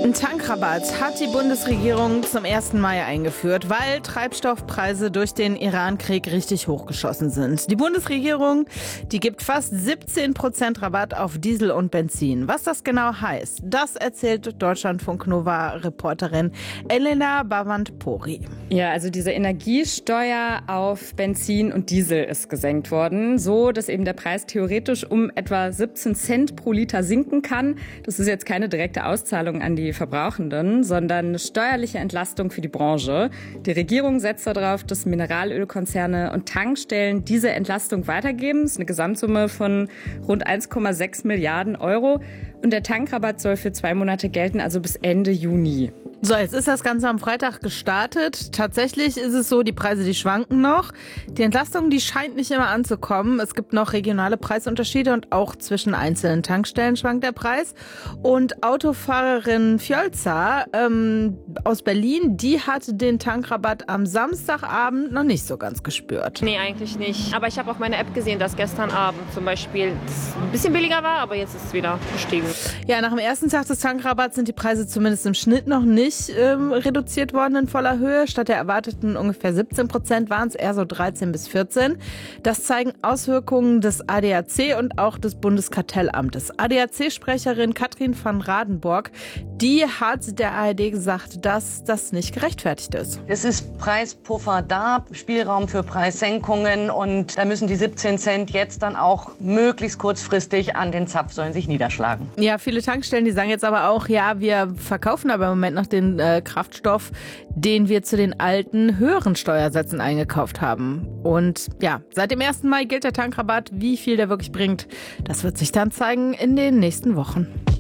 Ein Tankrabatt hat die Bundesregierung zum 1. Mai eingeführt, weil Treibstoffpreise durch den Iran-Krieg richtig hochgeschossen sind. Die Bundesregierung, die gibt fast 17% Rabatt auf Diesel und Benzin. Was das genau heißt, das erzählt Deutschlandfunk-Nova-Reporterin Elena Bavand-Pori. Ja, also diese Energiesteuer auf Benzin und Diesel ist gesenkt worden, so dass eben der Preis theoretisch um etwa 17 Cent pro Liter sinken kann. Das ist jetzt keine direkte Auszahlung an die Verbrauchenden, sondern eine steuerliche Entlastung für die Branche. Die Regierung setzt darauf, dass Mineralölkonzerne und Tankstellen diese Entlastung weitergeben. Das ist eine Gesamtsumme von rund 1,6 Milliarden Euro. Und der Tankrabatt soll für 2 Monate gelten, also bis Ende Juni. So, jetzt ist das Ganze am Freitag gestartet. Tatsächlich ist es so, die Preise, die schwanken noch. Die Entlastung, die scheint nicht immer anzukommen. Es gibt noch regionale Preisunterschiede und auch zwischen einzelnen Tankstellen schwankt der Preis. Und Autofahrerin Fjölzer aus Berlin, die hat den Tankrabatt am Samstagabend noch nicht so ganz gespürt. Nee, eigentlich nicht. Aber ich habe auf meiner App gesehen, dass gestern Abend zum Beispiel es ein bisschen billiger war, aber jetzt ist es wieder gestiegen. Ja, nach dem ersten Tag des Tankrabatts sind die Preise zumindest im Schnitt noch nicht reduziert worden in voller Höhe. Statt der erwarteten ungefähr 17% waren es eher so 13 bis 14. Das zeigen Auswirkungen des ADAC und auch des Bundeskartellamtes. ADAC-Sprecherin Katrin van Radenborg, die hat der ARD gesagt, dass das nicht gerechtfertigt ist. Es ist Preispuffer da, Spielraum für Preissenkungen und da müssen die 17 Cent jetzt dann auch möglichst kurzfristig an den Zapfsäulen sich niederschlagen. Ja, viele Tankstellen, die sagen jetzt aber auch, ja, wir verkaufen aber im Moment noch den Kraftstoff, den wir zu den alten höheren Steuersätzen eingekauft haben. Und ja, seit dem 1. Mai gilt der Tankrabatt. Wie viel der wirklich bringt, das wird sich dann zeigen in den nächsten Wochen.